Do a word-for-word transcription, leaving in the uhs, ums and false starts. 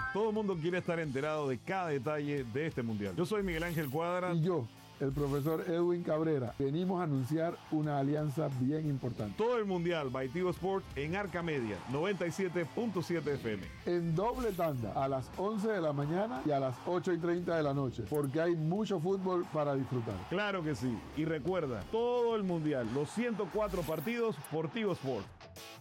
Todo el mundo quiere estar enterado de cada detalle de este mundial. Yo soy Miguel Ángel Cuadra. Y yo, el profesor Edwin Cabrera. Venimos a anunciar una alianza bien importante. Todo el mundial by Tigo Sports en Arca Media, noventa y siete punto siete F M. En doble tanda, a las once de la mañana y a las ocho y treinta de la noche, porque hay mucho fútbol para disfrutar. Claro que sí. Y recuerda, todo el mundial, los ciento cuatro partidos por Tigo Sports.